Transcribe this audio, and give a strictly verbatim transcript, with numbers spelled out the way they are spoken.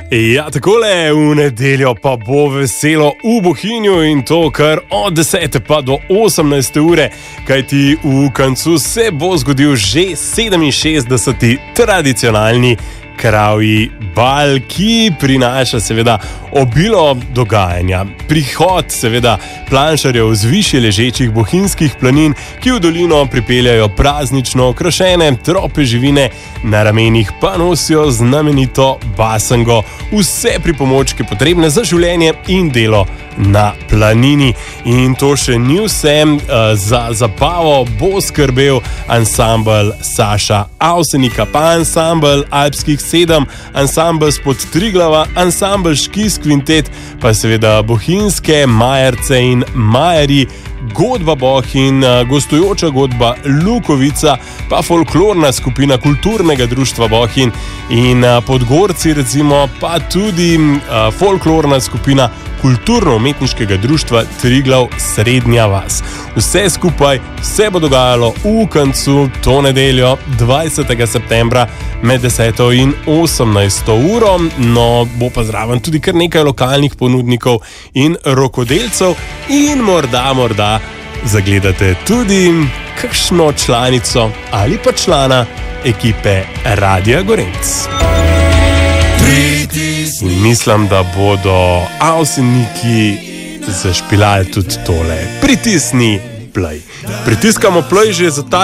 Ja, takole v nedeljo pa bo veselo v Bohinju in to kar od desete pa do osemnajste ure, kajti v koncu se bo zgodil že sedeminšestdeseti tradicionalni kravji bal, ki prinaša seveda obilo dogajanja. Prihod seveda planšarjev z višje ležečih bohinjskih planin, ki v dolino pripeljajo praznično okrašene trope živine, na ramenih pa nosijo znamenito basango, vse pripomočke potrebne za življenje in delo na planini. In to še ni vse, za zabavo bo skrbel ansambel Saša Avsenika, pa ansambel Alpskih sedem, ansambel spod Triglava, ansambel Škis kvintet, pa seveda bohinjske majerce in majerji, godba Bohinj, gostujoča godba Lukovica, pa folklorna skupina kulturnega društva Bohinj in Podgorci recimo, pa tudi uh, folklorna skupina kulturno-umetniškega društva Triglav Srednja vas. Vse skupaj se bo dogajalo v koncu to nedeljo dvajsetega septembra med deseto in osemnajsto uro, no bo pa zraven tudi kar nekaj lokalnih ponudnikov in rokodelcev in morda, morda zagledate tudi kakšno članico ali pa člana ekipe Radia Gorenc. In mislim, da bodo Avseniki zašpilali tudi tole. Pritisni play. Pritiskamo play že za ta